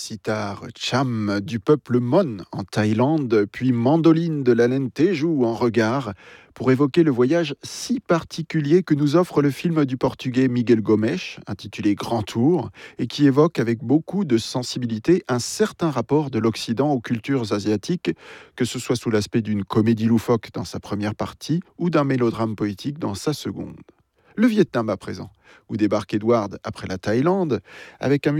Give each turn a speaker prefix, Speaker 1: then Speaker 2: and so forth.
Speaker 1: Sitar Cham du peuple Mon en Thaïlande, puis Mandoline de la laine Teju en Regard, pour évoquer le voyage si particulier que nous offre le film du portugais Miguel Gomes, intitulé Grand Tour, et qui évoque avec beaucoup de sensibilité un certain rapport de l'Occident aux cultures asiatiques, que ce soit sous l'aspect d'une comédie loufoque dans sa première partie ou d'un mélodrame poétique dans sa seconde. Le Vietnam à présent, où débarque Edward après la Thaïlande, avec un